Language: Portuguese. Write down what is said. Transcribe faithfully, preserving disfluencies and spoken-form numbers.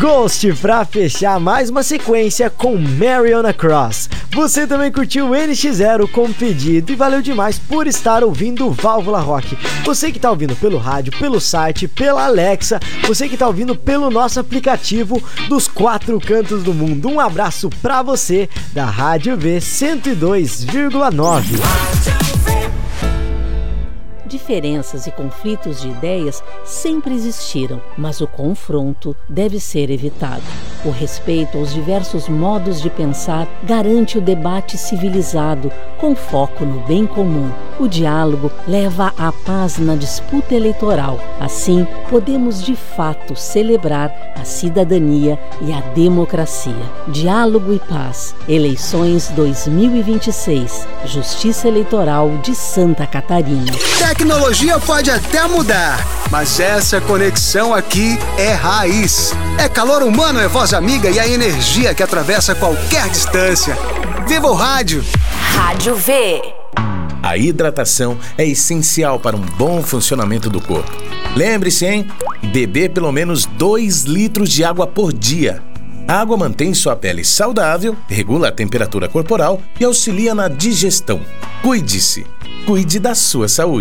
Ghost pra fechar mais uma sequência com Mariana Cross. Você também curtiu o N X Zero com pedido e valeu demais por estar ouvindo o Válvula Rock. Você que tá ouvindo pelo rádio, pelo site, pela Alexa, você que tá ouvindo pelo nosso aplicativo dos quatro cantos do mundo. Um abraço pra você da Rádio V cento e dois vírgula nove. Diferenças e conflitos de ideias sempre existiram, mas o confronto deve ser evitado. O respeito aos diversos modos de pensar garante o debate civilizado, com foco no bem comum. O diálogo leva à paz na disputa eleitoral. Assim, podemos de fato celebrar a cidadania e a democracia. Diálogo e paz. Eleições dois mil e vinte e seis. Justiça Eleitoral de Santa Catarina. Tecnologia pode até mudar, mas essa conexão aqui é raiz. É calor humano, é voz amiga e a energia que atravessa qualquer distância. Viva o rádio! Rádio V. A hidratação é essencial para um bom funcionamento do corpo. Lembre-se, hein? Beber pelo menos dois litros de água por dia. A água mantém sua pele saudável, regula a temperatura corporal e auxilia na digestão. Cuide-se. Cuide da sua saúde.